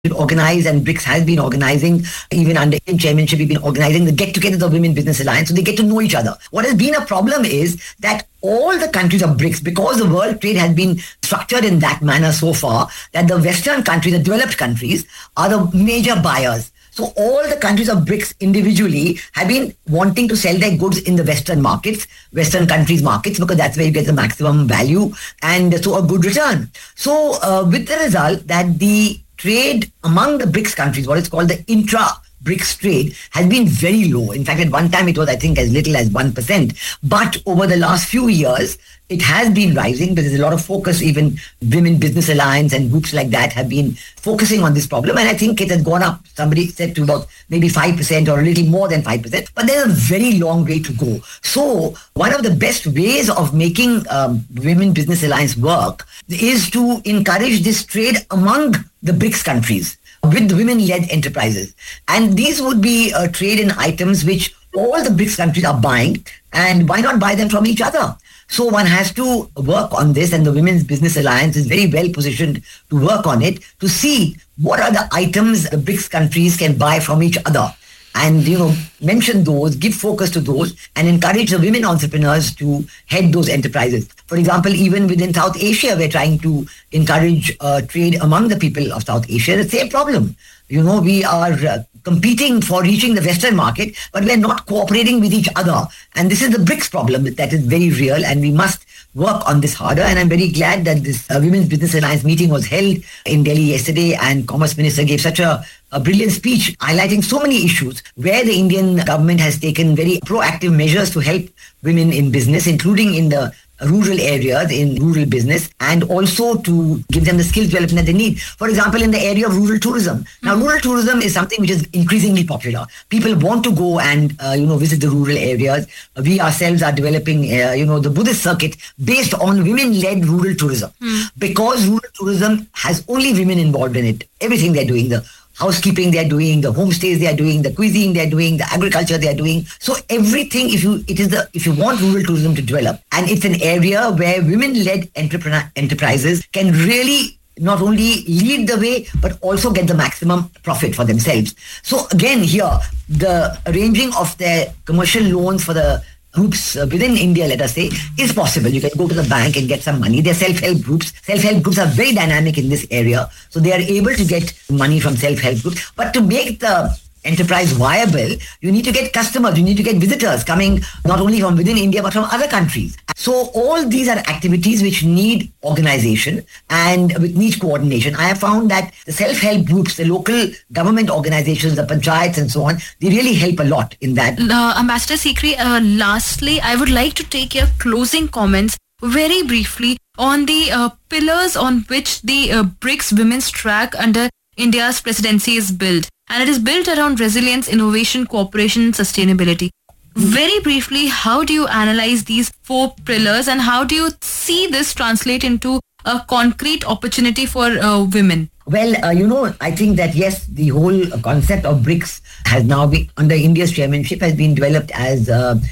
organize, and BRICS has been organizing, even under Indian chairmanship, we've been organizing the get-togethers of Women Business Alliance, so they get to know each other. What has been a problem is that all the countries of BRICS, because the world trade has been structured in that manner so far, that the Western countries, the developed countries, are the major buyers. So all the countries of BRICS individually have been wanting to sell their goods in the Western markets, Western countries' markets, because that's where you get the maximum value and so a good return. So with the result that the trade among the BRICS countries, what is called the intra-BRICS trade, has been very low. In fact, at one time it was, I think, as little as 1%. But over the last few years, it has been rising. There's a lot of focus, even Women Business Alliance and groups like that have been focusing on this problem. And I think it has gone up, somebody said, to about maybe 5% or a little more than 5%. But there's a very long way to go. So one of the best ways of making Women Business Alliance work is to encourage this trade among the BRICS countries with the women-led enterprises. And these would be trade in items which all the BRICS countries are buying, and why not buy them from each other? So one has to work on this, and the Women's Business Alliance is very well positioned to work on it, to see what are the items the BRICS countries can buy from each other. And, mention those, give focus to those, and encourage the women entrepreneurs to head those enterprises. For example, even within South Asia, we're trying to encourage trade among the people of South Asia. The same problem. We are competing for reaching the Western market, but we're not cooperating with each other. And this is the BRICS problem that is very real, and we must work on this harder. And I'm very glad that this Women's Business Alliance meeting was held in Delhi yesterday, and Commerce Minister gave such a brilliant speech highlighting so many issues where the Indian government has taken very proactive measures to help women in business, including in the rural areas, in rural business, and also to give them the skills development that they need. For example, in the area of rural tourism. Now, rural tourism is something which is increasingly popular. People want to go and, visit the rural areas. We ourselves are developing, the Buddhist circuit based on women-led rural tourism. Because rural tourism has only women involved in it. Everything they're doing, the housekeeping they're doing, the homestays they're doing, the cuisine they're doing, the agriculture they're doing. So everything, if you want rural tourism to develop, and it's an area where women-led enterprises can really not only lead the way, but also get the maximum profit for themselves. So again, here, the arranging of their commercial loans for the groups within India, let us say, is possible. You can go to the bank and get some money. They're self-help groups. Self-help groups are very dynamic in this area. So they are able to get money from self-help groups. But to make the enterprise viable, you need to get customers, you need to get visitors coming not only from within India, but from other countries. So all these are activities which need organization and which need coordination. I have found that the self-help groups, the local government organizations, the panchayats and so on, they really help a lot in that. Ambassador Sikri, lastly, I would like to take your closing comments very briefly on the pillars on which the BRICS Women's Track under India's presidency is built. And it is built around resilience, innovation, cooperation, and sustainability. Very briefly, how do you analyze these 4 pillars, and how do you see this translate into a concrete opportunity for women? Well, I think that, yes, the whole concept of BRICS has now been, under India's chairmanship, has been developed as,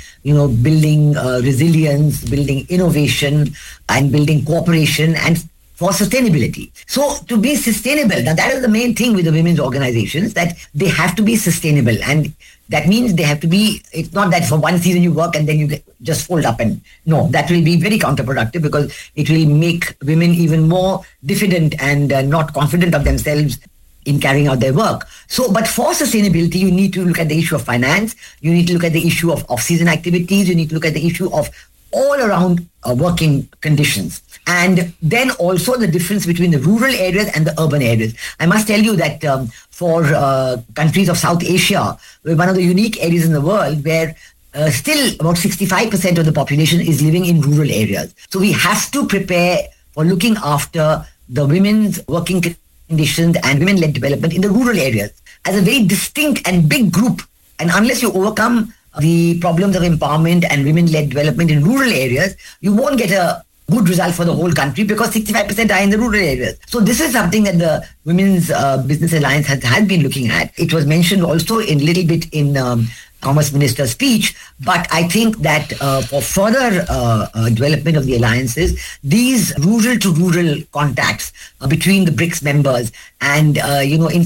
building resilience, building innovation, and building cooperation, and for sustainability. So to be sustainable, now that is the main thing with the women's organizations, that they have to be sustainable. And that means they have to be, it's not that for one season you work and then you just fold up, and no, that will be very counterproductive, because it will make women even more diffident and not confident of themselves in carrying out their work. So, but for sustainability, you need to look at the issue of finance, you need to look at the issue of off-season activities, you need to look at the issue of all around working conditions. And then also the difference between the rural areas and the urban areas. I must tell you that for countries of South Asia, we're one of the unique areas in the world where still about 65% of the population is living in rural areas. So we have to prepare for looking after the women's working conditions and women-led development in the rural areas as a very distinct and big group. And unless you overcome the problems of empowerment and women-led development in rural areas, you won't get a good result for the whole country, because 65% are in the rural areas. So this is something that the Women's Business Alliance has been looking at. It was mentioned also in little bit in Commerce Minister's speech, but I think that for further development of the alliances, these rural to rural contacts between the BRICS members and, in